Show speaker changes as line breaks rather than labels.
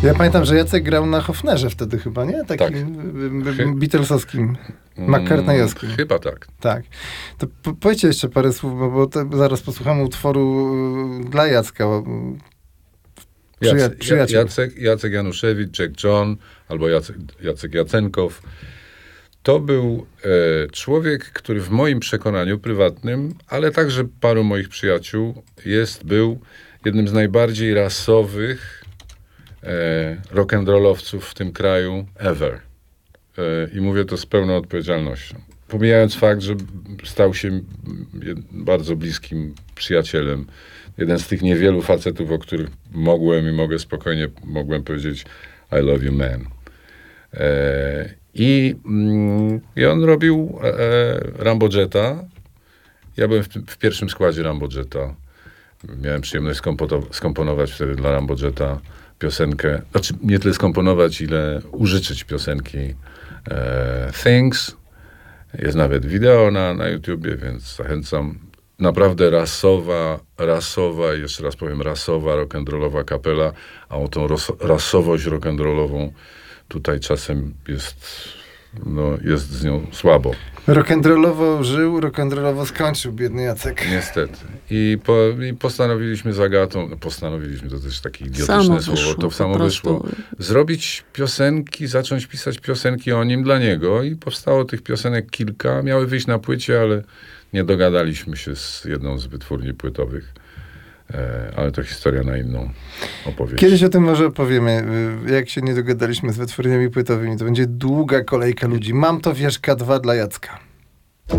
Ja pamiętam, że Jacek grał na Hofnerze wtedy chyba, nie? Takim Beatlesowskim, McCartneyowskim.
Chyba tak.
Tak. To powiedzcie jeszcze parę słów, bo zaraz posłuchamy utworu dla Jacka. Przyjaciół.
Jacek Januszewicz, Jack John albo Jacek Jacenkow. To był człowiek, który w moim przekonaniu prywatnym, ale także paru moich przyjaciół był jednym z najbardziej rasowych rock'n'rollowców w tym kraju ever. I mówię to z pełną odpowiedzialnością. Pomijając fakt, że stał się bardzo bliskim przyjacielem. Jeden z tych niewielu facetów, o których mogłem powiedzieć I love you, man. I on robił Rambo Jetta. Ja byłem w pierwszym składzie Rambo Jetta. Miałem przyjemność skomponować wtedy dla Rambo Jetta piosenkę. Znaczy nie tyle skomponować, ile użyczyć piosenki Things. Jest nawet wideo na YouTubie, więc zachęcam. Naprawdę rasowa, jeszcze raz powiem, rasowa rock'n'rollowa kapela, a o tą rasowość rock'n'rollową tutaj czasem jest z nią słabo.
Rock'n'rollowo żył, rock'n'rollowo skończył, biedny Jacek.
Niestety. I postanowiliśmy z Agatą, to też takie idiotyczne słowo, to samo wyszło, zrobić piosenki, zacząć pisać piosenki o nim dla niego i powstało tych piosenek kilka, miały wyjść na płycie, ale nie dogadaliśmy się z jedną z wytwórni płytowych. Ale to historia na inną opowieść.
Kiedyś o tym może opowiemy. Jak się nie dogadaliśmy z wytwórniami płytowymi, to będzie długa kolejka ludzi. Mam to Wierzcha 2 dla Jacka.